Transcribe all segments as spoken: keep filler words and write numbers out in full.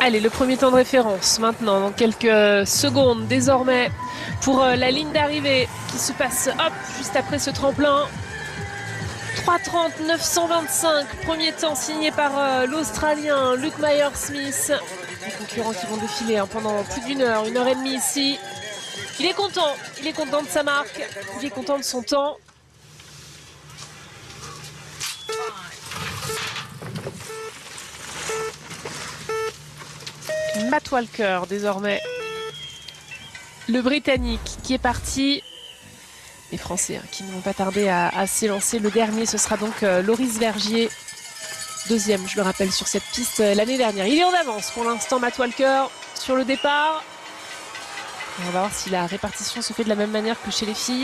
Allez, le premier temps de référence maintenant, dans quelques secondes désormais, pour la ligne d'arrivée qui se passe hop, juste après ce tremplin. trois trente neuf cent vingt-cinq, premier temps signé par euh, l'Australien Luke Myers-Smith. Les concurrents qui vont défiler hein, pendant plus d'une heure, une heure et demie ici. Il est content, il est content de sa marque, il est content de son temps. Matt Walker désormais, le Britannique qui est parti. Les Français hein, qui ne vont pas tarder à, à s'élancer. Le dernier, ce sera donc euh, Loris Vergier, deuxième, je le rappelle, sur cette piste euh, l'année dernière. Il est en avance pour l'instant, Matt Walker, sur le départ. Et on va voir si la répartition se fait de la même manière que chez les filles.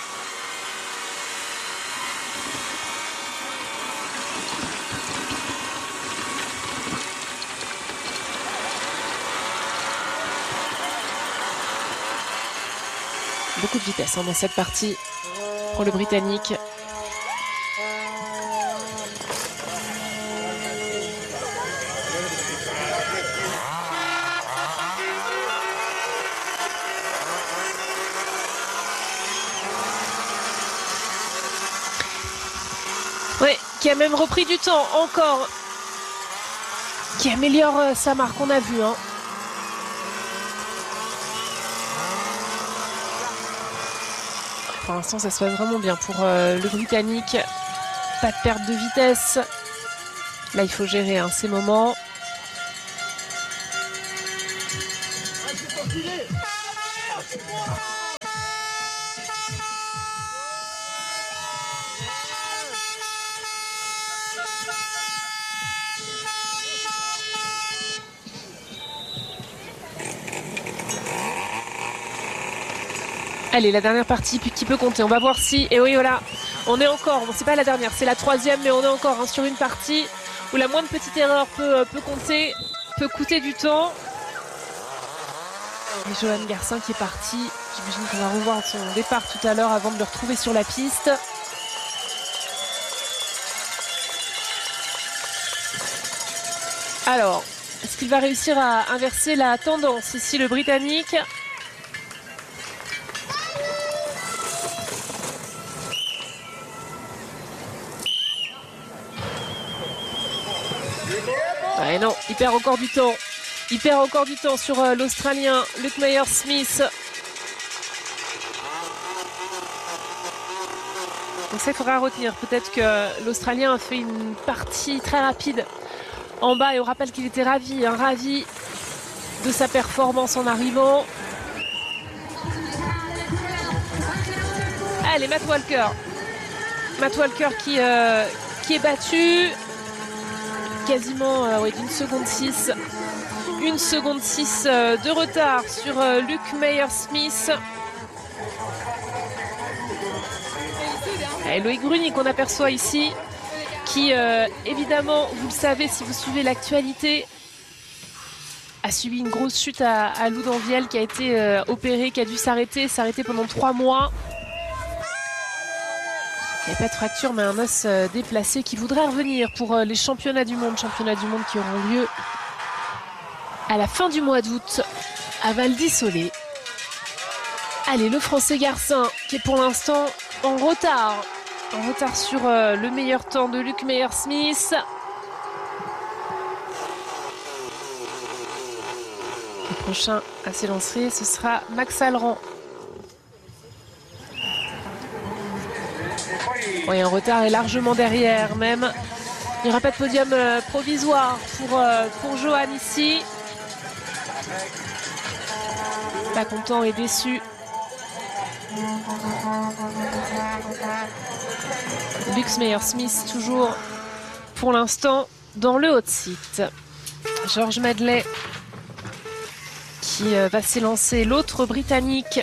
Beaucoup de vitesse hein, dans cette partie pour le Britannique. Oui, qui a même repris du temps encore. Qui améliore euh, sa marque, on a vu. Hein. Pour l'instant, ça se passe vraiment bien pour euh, le Britannique. Pas de perte de vitesse. Là, il faut gérer hein, ces moments. Allez, la dernière partie qui peut compter. On va voir si... Et oui, voilà. On est encore... Bon, c'est pas la dernière, c'est la troisième, mais on est encore hein, sur une partie où la moindre petite erreur peut, peut compter, peut coûter du temps. Et Johan Garcin qui est parti. J'imagine qu'on va revoir son départ tout à l'heure avant de le retrouver sur la piste. Alors, est-ce qu'il va réussir à inverser la tendance ici, le Britannique ? Ouais, non, il perd encore du temps. Il perd encore du temps sur euh, l'Australien Luke Myers-Smith. Donc ça, il faudra retenir. Peut-être que l'Australien a fait une partie très rapide en bas. Et on rappelle qu'il était ravi, hein, ravi de sa performance en arrivant. Allez, Matt Walker. Matt Walker qui, euh, qui est battu. Quasiment euh, ouais, d'une seconde six. Une seconde six euh, de retard sur euh, Luke Myers-Smith. Et Loïc Bruni qu'on aperçoit ici, qui euh, évidemment, vous le savez si vous suivez l'actualité, a subi une grosse chute à, à Loudanvielle, qui a été euh, opéré, qui a dû s'arrêter, s'arrêter pendant trois mois. Il n'y a pas de fracture, mais un os euh, déplacé qui voudrait revenir pour euh, les championnats du monde. Championnats du monde qui auront lieu à la fin du mois d'août à Val d'Issolé. Allez, le Français Garcin qui est pour l'instant en retard. En retard sur euh, le meilleur temps de Luke Myers-Smith. Le prochain à s'élancer, ce sera Max Alran. Oui, en retard et largement derrière même. Il n'y aura pas de podium euh, provisoire pour, euh, pour Johan ici. Pas content et déçu. Luke Myers-Smith toujours pour l'instant dans le hot seat. George Medley qui euh, va s'élancer, l'autre Britannique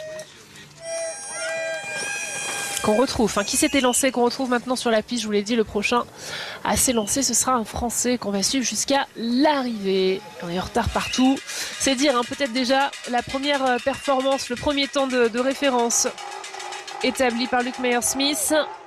qu'on retrouve, enfin qui s'était lancé, qu'on retrouve maintenant sur la piste. Je vous l'ai dit, le prochain à s'élancer, ce sera un Français qu'on va suivre jusqu'à l'arrivée. On est en retard partout. C'est dire, hein, peut-être déjà la première performance, le premier temps de, de référence établi par Luke Myers-Smith.